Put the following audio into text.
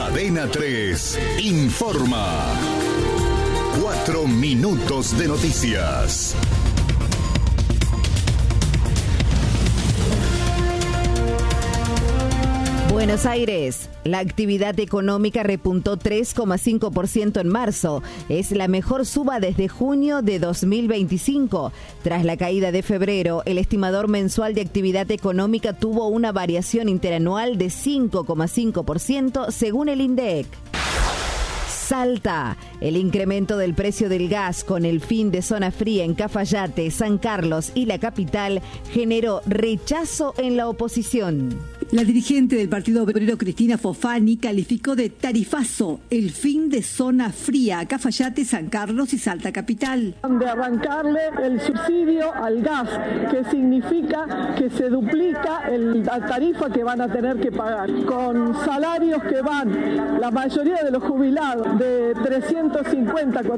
Cadena 3 informa. 4 minutos de noticias. Buenos Aires. La actividad económica repuntó 3,5% en marzo. Es la mejor suba desde junio de 2025. Tras la caída de febrero, el estimador mensual de actividad económica tuvo una variación interanual de 5,5% según el INDEC. Salta. El incremento del precio del gas con el fin de zona fría en Cafayate, San Carlos y la capital generó rechazo en la oposición. La dirigente del Partido Obrero, Cristina Fofani, calificó de tarifazo el fin de zona fría a Cafayate, San Carlos y Salta capital. De arrancarle el subsidio al gas, que significa que se duplica la tarifa que van a tener que pagar, con salarios que van, la mayoría de los jubilados, de 350,